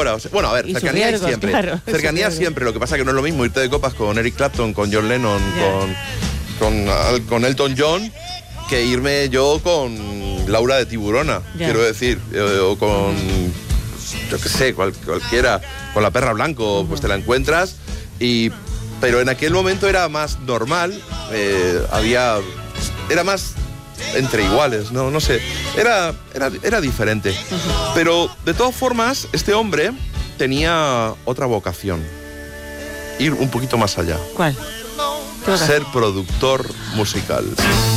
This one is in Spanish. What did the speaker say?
ahora. O sea, bueno, a ver, Y cercanía hay sus riesgos, siempre. claro, Cercanía sus riesgos. siempre. Lo que pasa es que no es lo mismo irte de copas con Eric Clapton, con John Lennon, con Elton John, que irme yo con Laura de Tiburona, quiero decir, o con, yo qué sé, cualquiera, con La Perra Blanco, pues te la encuentras, pero en aquel momento era más normal, era más entre iguales, no sé, era diferente. Pero de todas formas, este hombre tenía otra vocación, ir un poquito más allá. ¿Cuál? Ser productor musical.